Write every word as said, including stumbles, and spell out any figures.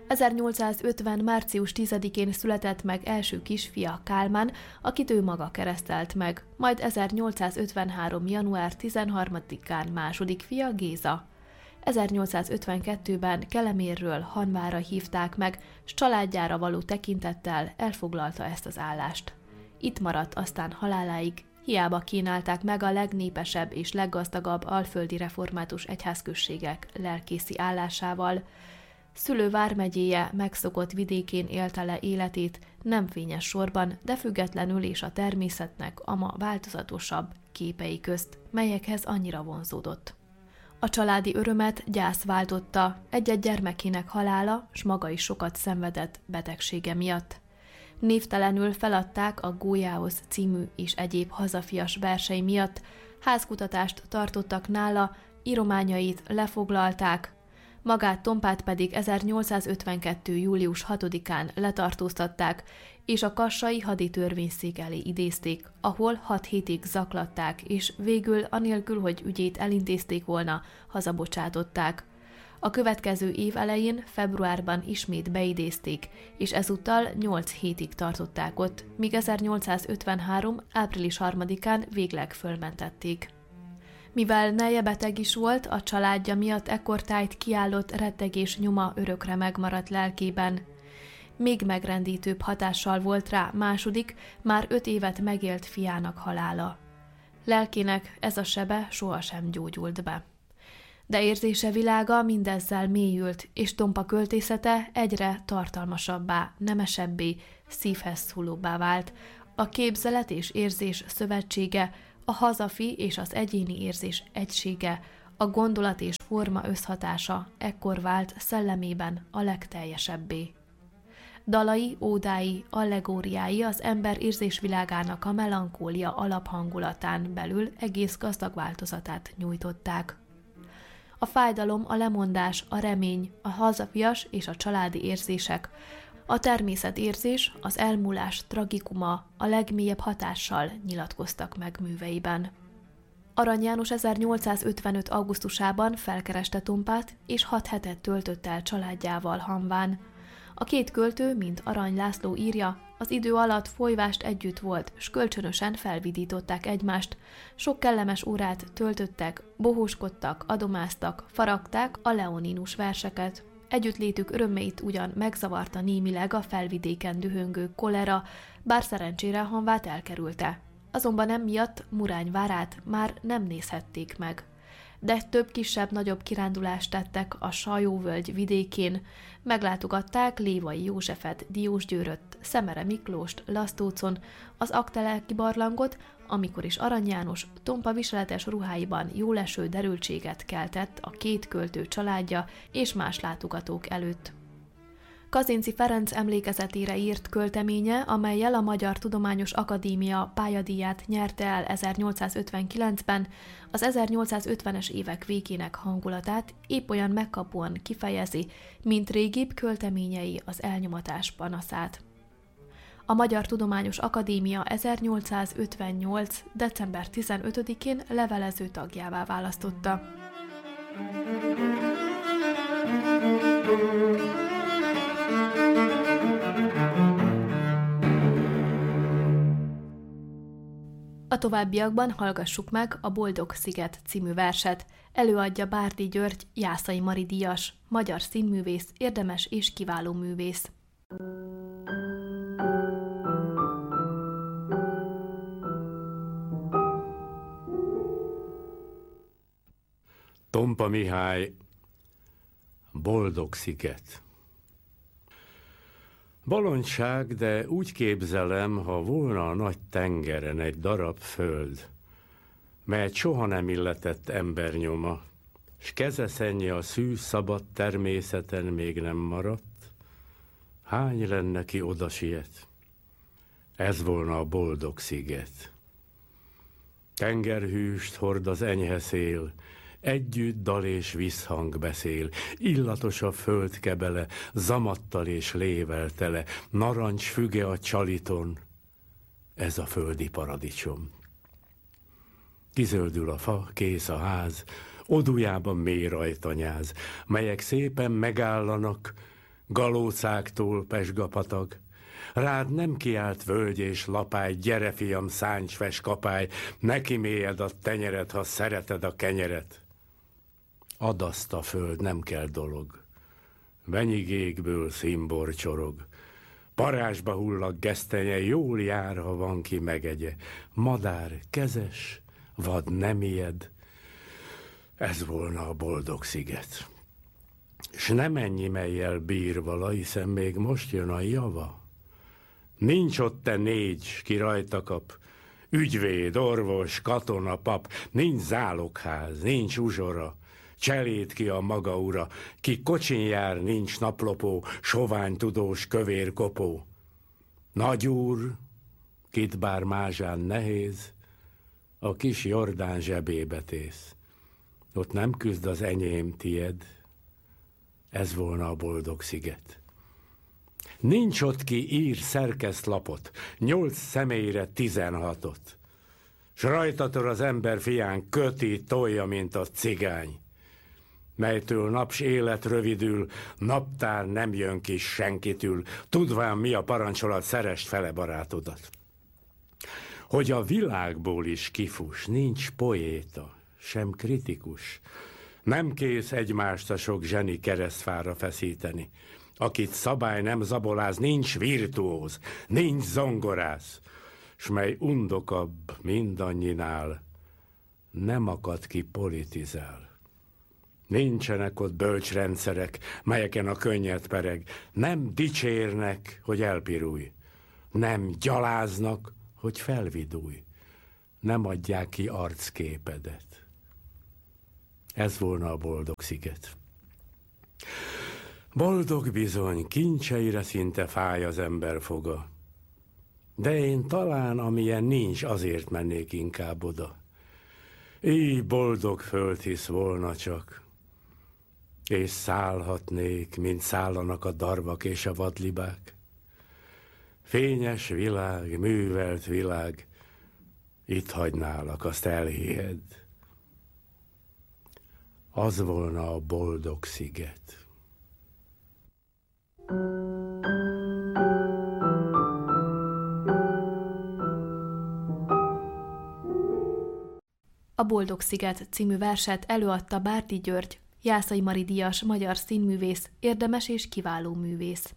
ezernyolcszázötven. március tizedikén született meg első kisfia, Kálmán, akit ő maga keresztelt meg, majd ezernyolcszázötvenhárom. január tizenharmadikán második fia, Géza. ezernyolcszázötvenkettőben Kelemérről Hanvára hívták meg, s családjára való tekintettel elfoglalta ezt az állást. Itt maradt aztán haláláig, hiába kínálták meg a legnépesebb és leggazdagabb alföldi református egyházközségek lelkészi állásával. Szülő vármegyéje megszokott vidékén élte le életét, nem fényes sorban, de függetlenül és a természetnek a ma változatosabb képei közt, melyekhez annyira vonzódott. A családi örömet gyász váltotta, egy-egy gyermekének halála, s maga is sokat szenvedett betegsége miatt. Névtelenül feladták a Gólyához című és egyéb hazafias versei miatt, házkutatást tartottak nála, írományait lefoglalták, magát Tompát pedig ezernyolcszázötvenkettő. július hatodikán letartóztatták, és a kassai haditörvényszék elé idézték, ahol hat hétig zaklatták, és végül, anélkül, hogy ügyét elintézték volna, hazabocsátották. A következő év elején, februárban ismét beidézték, és ezúttal nyolc hétig tartották ott, míg ezernyolcszázötvenhárom. április harmadikán végleg fölmentették. Mivel neje beteg is volt, a családja miatt ekkortájt kiállott rettegés nyoma örökre megmaradt lelkében. Még megrendítőbb hatással volt rá második, már öt évet megélt fiának halála. Lelkének ez a sebe sohasem gyógyult be. De érzése világa mindezzel mélyült, és Tompa költészete egyre tartalmasabbá, nemesebbé, szívhez szólóbbá vált. A képzelet és érzés szövetsége, a hazafi és az egyéni érzés egysége, a gondolat és forma összhatása ekkor vált szellemében a legteljesebbé. Dalai, ódái, allegóriái az ember érzésvilágának a melankólia alaphangulatán belül egész gazdag változatát nyújtották. A fájdalom, a lemondás, a remény, a hazafias és a családi érzések, a természetérzés, az elmúlás tragikuma a legmélyebb hatással nyilatkoztak meg műveiben. Arany János ezernyolcszázötvenöt. augusztusában felkereste Tompát, és hat hetet töltött el családjával Hamván. A két költő, mint Arany László írja, az idő alatt folyvást együtt volt, s kölcsönösen felvidították egymást, sok kellemes órát töltöttek, bohóskodtak, adomáztak, faragták a leoninus verseket. Együttlétük örömeit ugyan megzavarta némileg a felvidéken dühöngő kolera, bár szerencsére Hamvát elkerülte. Azonban emiatt Murány várát már nem nézhették meg. De több kisebb-nagyobb kirándulást tettek a Sajóvölgy vidékén, meglátogatták Lévai Józsefet, Diósgyőröt, Szemere Miklóst, Lasztócon, az Akteleki barlangot, amikor is Arany János Tompa viseletes ruháiban jóleső derültséget keltett a két költő családja és más látogatók előtt. Kazinczy Ferenc emlékezetére írt költeménye, amellyel a Magyar Tudományos Akadémia pályadíját nyerte el ezernyolcszázötvenkilencben, az ezernyolcszázötvenes évek végének hangulatát épp olyan megkapóan kifejezi, mint régibb költeményei az elnyomatás panaszát. A Magyar Tudományos Akadémia ezernyolcszázötvennyolc. december tizenötödikén levelező tagjává választotta. A továbbiakban hallgassuk meg a Boldog Sziget című verset. Előadja Bárdi György, Jászai Mari díjas, magyar színművész, érdemes és kiváló művész. Tompa Mihály, Boldog Sziget. Bolondság, de úgy képzelem, ha volna a nagy tengeren egy darab föld, melyet soha nem illetett embernyoma, s kezeszennyi a szűz szabad természeten még nem maradt, hány lenne, ki oda siet? Ez volna a boldog sziget. Tengerhűst hord az enyhe szél, együtt dal és visszhang beszél, illatos a földkebele, zamattal és lével tele, narancs füge a csaliton, ez a földi paradicsom. Kizöldül a fa, kész a ház, odujában mély rajtanyáz, melyek szépen megállanak, galócáktól Pezsgapatag. Rád nem kiált völgy és lapály, gyere fiam, száncs, ves kapály, neki mélyed a tenyeret, ha szereted a kenyeret. Add azt a föld, nem kell dolog, venyigékből színbor csorog. Parázsba hullag gesztenye, jól jár, ha van ki megegye. Madár kezes, vad nem ijed, ez volna a boldog sziget. S nem ennyi melyel bír vala, hiszen még most jön a java. Nincs ott te négy, ki rajta kap, ügyvéd, orvos, katona, pap, nincs zálogház, nincs uzsora, cselét ki a maga ura, ki kocsin jár, nincs naplopó, sovány tudós, kövér kopó. Nagyúr, kit bár mázsán nehéz, a kis Jordán zsebébe tész. Ott nem küzd az enyém tied, ez volna a boldog sziget. Nincs ott ki ír szerkesztlapot, nyolc személyre tizenhatot, s rajtatól az ember fián köti, tolja, mint a cigány, melytől naps élet rövidül, naptár nem jön ki senkitül, tudván mi a parancsolat, szeresd fele barátodat. Hogy a világból is kifuss, nincs poéta, sem kritikus, nem kész egymást a sok zseni keresztfára feszíteni. Akit szabály nem zaboláz, nincs virtuóz, nincs zongorász, s mely undokabb mindannyinál, nem akad ki politizál. Nincsenek ott bölcsrendszerek, melyeken a könnyed pereg, nem dicsérnek, hogy elpirulj, nem gyaláznak, hogy felvidulj, nem adják ki arcképedet. Ez volna a boldog sziget. Boldog bizony, kincseire szinte fáj az ember foga, de én talán, amilyen nincs, azért mennék inkább oda. Így boldog földhisz volna csak, és szállhatnék, mint szállanak a darvak és a vadlibák. Fényes világ, művelt világ, itt hagynálak, azt elhihed. Az volna a boldog sziget. A Boldog sziget című verset előadta Bárdi György, Jászai Mari díjas magyar színművész, érdemes és kiváló művész.